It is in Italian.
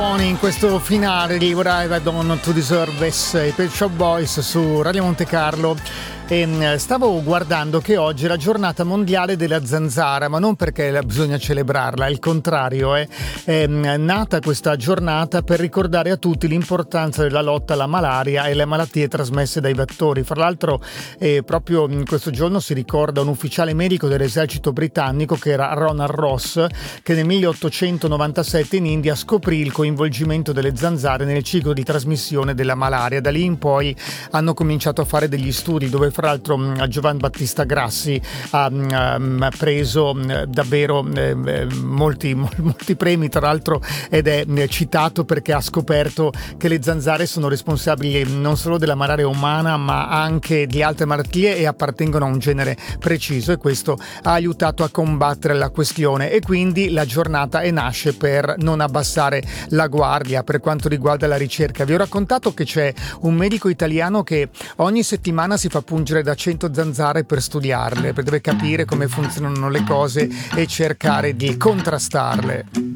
In questo finale di What I've Done to Deserve This, i Pet Shop Boys su Radio Monte Carlo. E stavo guardando che oggi è la giornata mondiale della zanzara, ma non perché bisogna celebrarla, al contrario, è nata questa giornata per ricordare a tutti l'importanza della lotta alla malaria e alle malattie trasmesse dai vettori. Fra l'altro proprio in questo giorno si ricorda un ufficiale medico dell'esercito britannico che era Ronald Ross, che nel 1897 in India scoprì il coinvolgimento delle zanzare nel ciclo di trasmissione della malaria. Da lì in poi hanno cominciato a fare degli studi dove fra l'altro Giovan Battista Grassi ha preso davvero molti premi, tra l'altro, ed è citato perché ha scoperto che le zanzare sono responsabili non solo della malaria umana ma anche di altre malattie e appartengono a un genere preciso, e questo ha aiutato a combattere la questione, e quindi la giornata nasce per non abbassare la guardia per quanto riguarda la ricerca. Vi ho raccontato che c'è un medico italiano che ogni settimana si fa pungere da 100 zanzare per studiarle, per deve capire come funzionano le cose e cercare di contrastarle.